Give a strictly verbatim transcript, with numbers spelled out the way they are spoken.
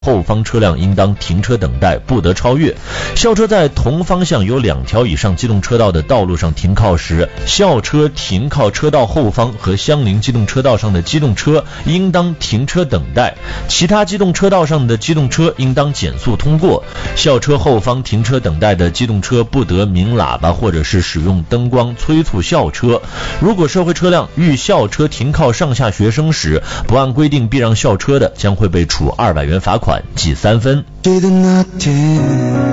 后方车辆应当停车等待，不得超越。校车在同方向有两条以上机动车道的道路上停靠时，校车停靠车道后方和相邻机动车道上的机动车应当停车等待，其他机动车道上的机动车应当减速通过。校车后方停车等待的机动车不得鸣喇叭或者是使用灯光催促校车。如果社会车辆遇校车停靠上下学生时，不按规定避让校车的，将会被处二百元罚款，记三分。 记得那天